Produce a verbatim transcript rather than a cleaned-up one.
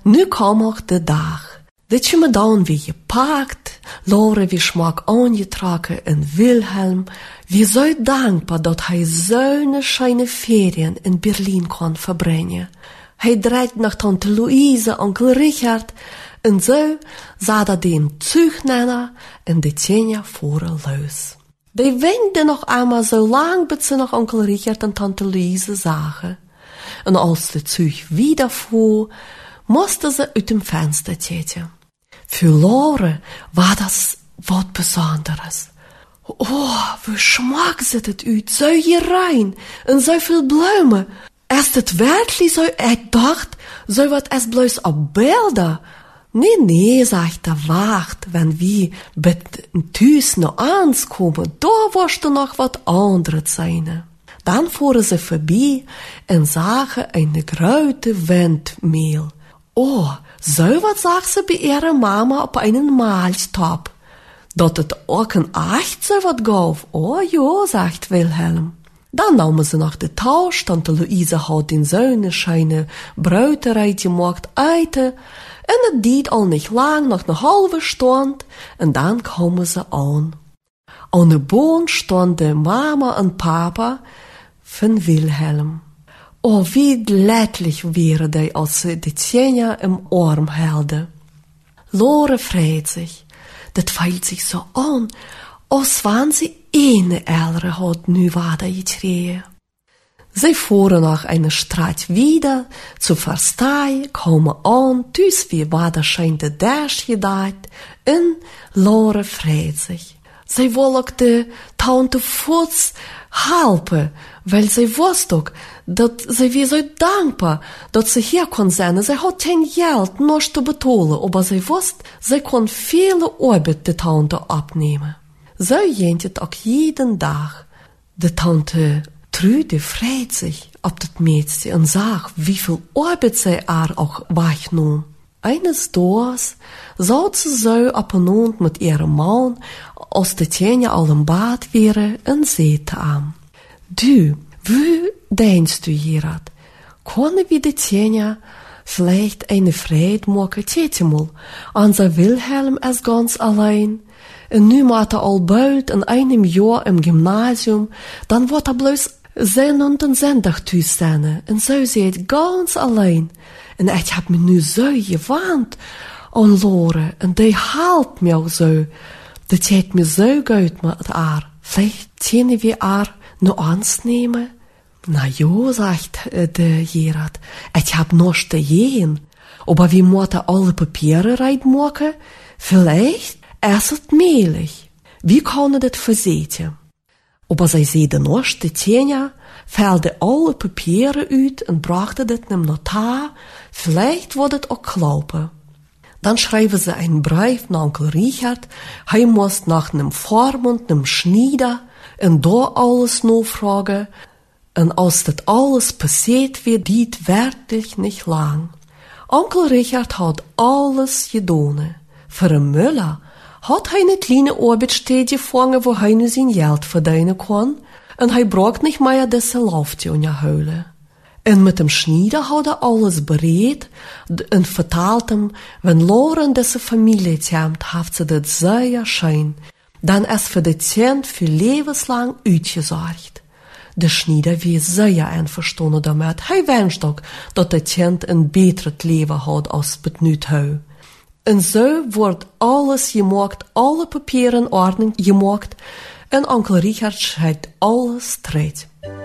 Nu kwam ook de dag. De chemadon weer gepakt, Lore weer smak aangetrokken en Wilhelm weer zo dankbaar dat hij zo'n schöne ferien in Berlin kon verbrengen. Hij dreigt naar tante Louise, onkel Richard, en zo zaten die hem terugnemen en de Tjenja voeren luis. Die wenden nog eenmaal zo lang dat ze nog onkel Richard en tante Louise zagen. En als de Zug wieder voer, moesten ze uit dem Fenster kijken. Für Lore war das wat Besonderes. Oh, wie schmack zit het uit, zo rein en zo veel bloemen. Is het werkelijk zo, ik dacht, zo wat es bloos op beelden. Nee, nee, zegt de wacht, wenn wir met thuis naar ons komen, daar was er nog wat anderes zijn. Dan voeren ze voorbij en zagen een grote windmeel. Oh, zo wat zag ze bij ihre mama op een maalstap. Dat het ook een echt zo wat gaf. Oh ja, zegt Wilhelm. Dan namen ze nog de tausch, tante Louise had in zo'n schöne bruiterij gemaakt eten. En het deed al niet lang, nog een halve stond, en dan kwamen ze aan. Aan de boom stonden mama en papa van Wilhelm. Oh, wie leidlich waren die als ze de Tjenja im arm hielden. Lore freut zich. Dat voelt zich zo aan, als wanneer ze een ältere had nu wader gekregen. Sie fuhren nach einer Straat wieder zu Verstei, komen aan, thuis wie wader schijnt de dash gedaan, en Lore freut zich. Zij wil ook de tante voets helpen, weil zij wist ook, dat zij weer zo dankbaar, dat ze hier kon zijn. Zij had geen geld, nog te betalen, maar zij wist, zij kon vele arbeid de tante opnemen. Zo ging het ook jeden dag. De tante Trude freut zich op dat meisje en zag, wieveel arbeid zij er ook wegnam. Eines Tages zat ze zo op een avond met ihre man, als de Tjenja al in bad waren, en zei aan. Du, wie denkst du hierat? Kunnen we de Tjenja vielleicht eine Freude maken? Tietjemol, unser Wilhelm is ganz allein. En nu maakt hij al bald in einem jaar im Gymnasium, dan wordt hij bloos zijn und den zondag thuis zijn. En zo zei het ganz allein. En ik heb me nu zo gewaand aan Lore, en die helpt me ook zo. Dat heeft me zo goed met haar. Vielleicht kunnen we haar nu ons nemen? Na ja, zegt de Gerard, ik heb nog te eten. Maar we moeten alle papieren reinmaken. Vielleicht is het melig. We kunnen het verzetten. Maar zij zeiden nog, de Tjenja velde alle papieren uit en brachte het naar notaar. Vielleicht wordt het ook kloppen. Dan schrijven ze een brief naar onkel Richard. Hij moest nach einem Vormund, einem Schneider, en daar alles navragen. En als dat alles passiert wird, diet werkelijk niet lang. Onkel Richard had alles gedaan. Voor een Müller had hij een kleine arbeidstijd gevangen, waar hij nu zijn geld verdienen kon, en hij bracht niet meer deze laufje onderhouden. En met dem Schneider had hij alles bereid, en vertelt hem, wenn Lore in deze familie komt, heeft ze dat zeer schön. Dan is voor de kind voor levenslang uitgezorgd. De Schneider was zeer einverstanden daarmee. Hij wenscht ook dat het kind een beter leven had als het nu hou. En zo wordt alles gemaakt, alle papieren in orde gemaakt, en onkel Richard schrijft alles terecht.